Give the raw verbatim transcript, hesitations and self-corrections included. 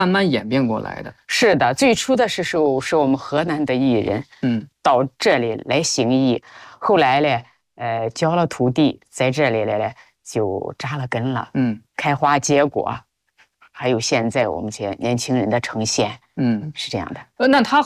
慢慢演变过来的。 是的，最初的时候是我们河南的艺人， 嗯， 到这里来行艺，后来呢，呃，交了土地，在这里来呢就扎了根了， 嗯， 开花结果，还有现在我们这些年轻人的呈现， 嗯， 是这样的。 呃，那他